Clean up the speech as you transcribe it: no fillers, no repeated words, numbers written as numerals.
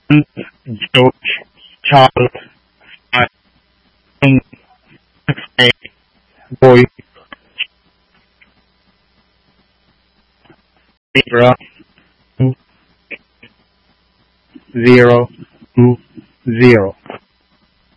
George, Charles, King, Boy, Zebra, 0, 2, 0.